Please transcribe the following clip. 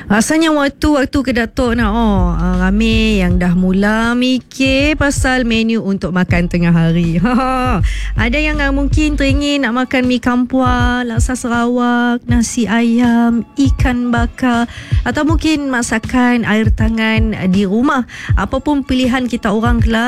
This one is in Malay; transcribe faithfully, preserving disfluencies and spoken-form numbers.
Rasanya waktu-waktu ke Datuk nak oh, uh, ramai yang dah mula mikir pasal menu untuk makan tengah hari. Ada yang uh, mungkin teringin nak makan mi kampua, laksa Sarawak, nasi ayam, ikan bakar, atau mungkin masakan air tangan uh, di rumah. Apapun pilihan kita orang Kelang